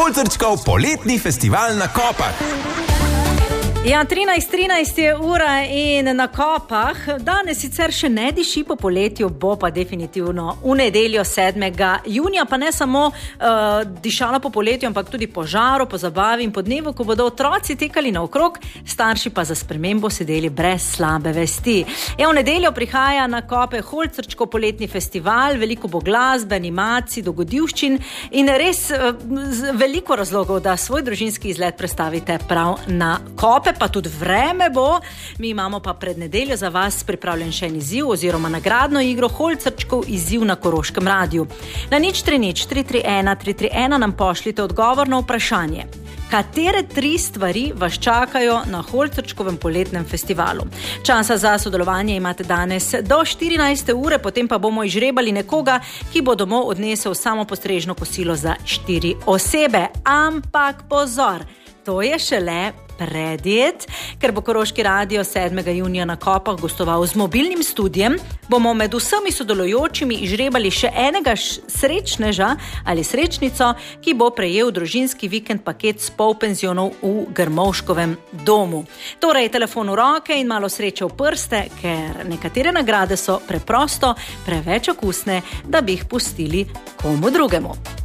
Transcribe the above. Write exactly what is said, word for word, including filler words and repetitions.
Holzrčkov poletni festival na Kopah. Ja, trinajst trinajst je ura in na Kopah. Danes sicer še ne diši po poletju, bo pa definitivno v nedeljo sedmega junija, pa ne samo uh, dišalo po poletju, ampak tudi po žaru, po zabavi in po dnevu, ko bodo otroci tekali naokrog, starši pa za spremembo sedeli brez slabe vesti. Ja, v nedeljo prihaja na Kope Holzrčkov poletni festival, veliko bo glasbe, animacij, dogodivščin in res uh, veliko razlogov, da svoj družinski izlet predstavite prav na Kope. Pa tudi vreme bo. Mi imamo pa pred nedeljo za vas pripravljen še en izziv oziroma nagradno igro Holzrčkov izziv na Koroškem radiju. Na nič tri nič tri tri ena tri tri ena nam pošljite odgovor na vprašanje. Katere tri stvari vas čakajo na Holzrčkovem poletnem festivalu? Časa za sodelovanje imate danes do štirinajste ure, potem pa bomo izžrebali nekoga, ki bo domov odnesel samopostrežno kosilo za štiri osebe. Ampak pozor, to je šele predjed, ker bo Koroški radio sedmega junija na Kopah gostoval z mobilnim studijem, bomo med vsemi sodelujočimi izžrebali še enega srečneža ali srečnico, ki bo prejel družinski vikend paket s polpenzionov v Grmovškovem domu. Torej, telefon v roke in malo sreče v prste, ker nekatere nagrade so preprosto preveč okusne, da bi jih pustili komu drugemu.